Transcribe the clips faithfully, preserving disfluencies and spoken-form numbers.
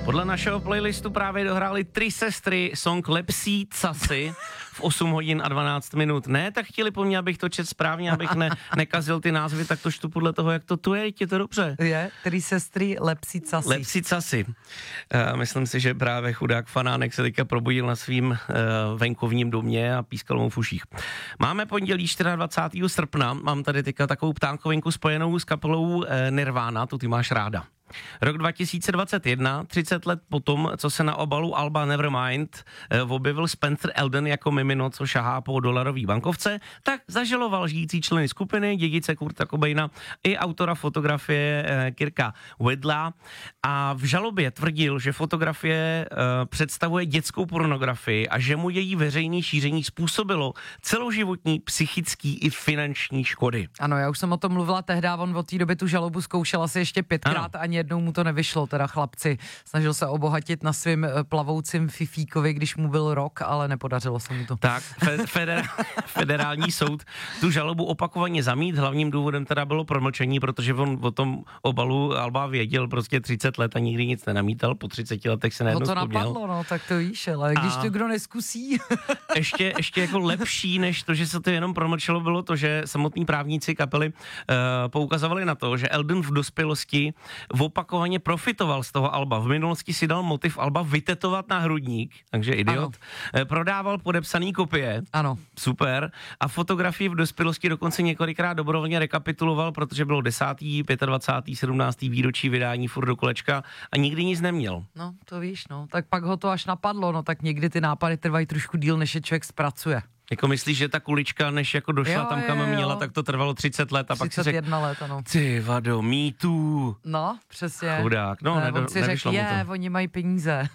Podle našeho playlistu právě dohráli tři sestry song Lepší casy v osm hodin a dvanáct minut. Ne, tak chtěli po mně, abych to četl správně, abych ne, nekazil ty názvy, tak to čtu podle toho, jak to tu je, je to dobře. Je, tři sestry Lepší casy. Lepší casy. Uh, myslím si, že právě chudák fanánek se teďka probudil na svým uh, venkovním domě a pískal mu v uších. Máme pondělí dvacátého čtvrtého srpna, mám tady teďka takovou ptánkovinku spojenou s kapelou uh, Nirvana, tu ty máš ráda. Rok dva tisíce dvacet jedna, třicet let potom, co se na obalu alba Nevermind eh, objevil Spencer Elden jako mimino, co šahá po dolarový bankovce, tak zažaloval žijící členy skupiny, dědice Kurta Cobaina i autora fotografie eh, Kirka Wedla a v žalobě tvrdil, že fotografie eh, představuje dětskou pornografii a že mu její veřejné šíření způsobilo celoživotní psychický i finanční škody. Ano, já už jsem o tom mluvila tehdy, on od té doby tu žalobu zkoušel asi ještě pětkrát, ani jednou mu to nevyšlo, teda chlapci. Snažil se obohatit na svým plavoucím fifíkovi, když mu byl rok, ale nepodařilo se mu to. Tak, fe- feder- federální soud tu žalobu opakovaně zamít, hlavním důvodem teda bylo promlčení, protože on o tom obalu alba věděl prostě třicet let a nikdy nic nenamítal, po třiceti letech se najednou No to vzpomněl. napadlo, no, tak to víš, ale když a to kdo neskusí. ještě, ještě jako lepší, než to, že se to jenom promlčelo, bylo to, že samotní právníci kapely uh, poukazovali na to, že Elden v dospělosti opakovaně profitoval z toho alba. V minulosti si dal motiv alba vytetovat na hrudník, takže idiot. Ano. Prodával podepsaný kopie. Ano. Super. A fotografii v dospělosti dokonce několikrát dobrovolně rekapituloval, protože bylo desátý, dvacátý pátý, sedmnáctý výročí vydání furt do kolečka a nikdy nic neměl. No, to víš, no. Tak pak ho to až napadlo, no tak někdy ty nápady trvají trošku díl, než je člověk zpracuje. Jako myslíš, že ta kulička, než jako došla jo, tam, kam jo, jo. měla, tak to trvalo třicet let a pak si třicet jedna let, ano. Ty vado, me too. No, přesně. Chudák, no, ne, nedo, on si nevyšlo řekl, mu to. je, oni mají peníze.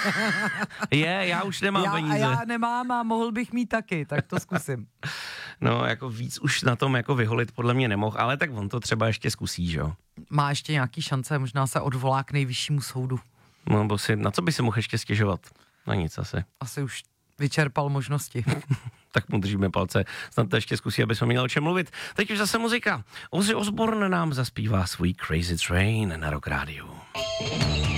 Je, já už nemám já, peníze. A já nemám a mohl bych mít taky, tak to zkusím. No, jako víc už na tom jako vyholit podle mě nemohl, ale tak on to třeba ještě zkusí, že jo. Má ještě nějaký šance, možná se odvolá k nejvyššímu soudu. No, bo si, na co by si mohl ještě stěžovat? Na nic asi. Asi už vyčerpal možnosti. Tak mu držíme palce, snad to ještě zkusí, aby jsme měli o čem mluvit. Teď už zase muzika. Ozzy Osbourne nám zaspívá svůj Crazy Train na Rock Rádiu.